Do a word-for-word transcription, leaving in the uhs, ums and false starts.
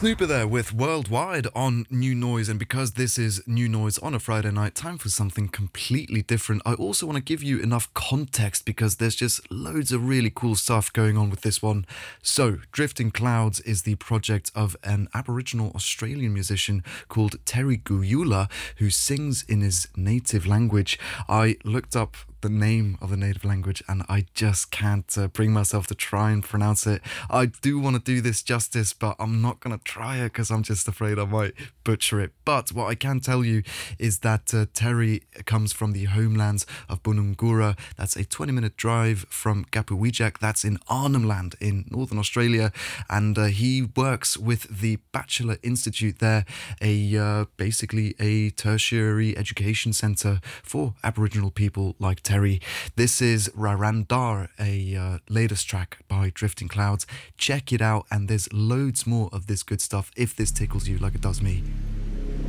Snooper there with Worldwide on New Noise, and because this is New Noise on a Friday night, time for something completely different. I also want to give you enough context because there's just loads of really cool stuff going on with this one. So, Drifting Clouds is the project of an Aboriginal Australian musician called Terry Guyula, who sings in his native language. I looked up the name of the native language and I just can't uh, bring myself to try and pronounce it. I do want to do this justice, but I'm not going to try it because I'm just afraid I might butcher it. But what I can tell you is that uh, Terry comes from the homelands of Bunungura. That's a twenty minute drive from Gapuwijak. That's in Arnhem Land in Northern Australia. And uh, he works with the Batchelor Institute there, a uh, basically a tertiary education centre for Aboriginal people like Terry. This is Rarandar, a uh, latest track by Drifting Clouds. Check it out, and there's loads more of this good stuff if this tickles you like it does me.